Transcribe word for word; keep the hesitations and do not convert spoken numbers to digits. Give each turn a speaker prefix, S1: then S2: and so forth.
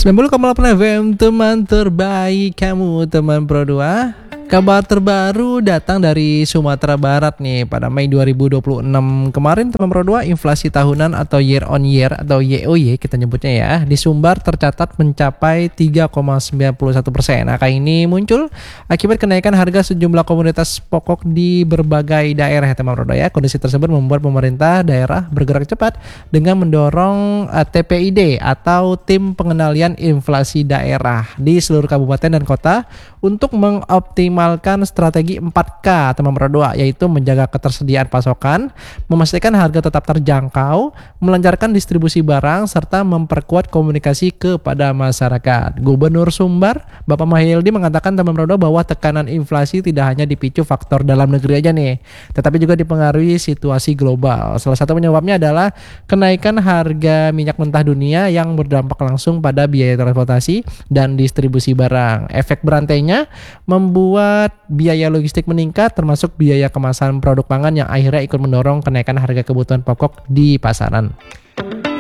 S1: sembilan puluh koma delapan F M, teman terbaik kamu, teman Pro dua. Kabar terbaru datang dari Sumatera Barat nih. Pada Mei dua ribu dua puluh enam kemarin, teman Pro dua, inflasi tahunan atau year on year atau Y O Y kita nyebutnya ya, di Sumbar tercatat mencapai tiga koma sembilan satu persen. Angka ini muncul akibat kenaikan harga sejumlah komoditas pokok di berbagai daerah ya teman Pro dua ya. Kondisi tersebut membuat pemerintah daerah bergerak cepat dengan mendorong uh, T P I D atau Tim Pengendalian Inflasi Daerah di seluruh kabupaten dan kota untuk mengoptimalkan strategi empat K teman Pro dua, yaitu menjaga ketersediaan pasokan, memastikan harga tetap terjangkau, melancarkan distribusi barang, serta memperkuat komunikasi kepada masyarakat. Gubernur Sumbar, Bapak Mahyildi mengatakan teman Pro dua bahwa tekanan inflasi tidak hanya dipicu faktor dalam negeri aja nih, tetapi juga dipengaruhi situasi global. Salah satu penyebabnya adalah kenaikan harga minyak mentah dunia yang berdampak langsung pada biaya transportasi dan distribusi barang. Efek berantainya membuat biaya logistik meningkat, termasuk biaya kemasan produk pangan yang akhirnya ikut mendorong kenaikan harga kebutuhan pokok di pasaran.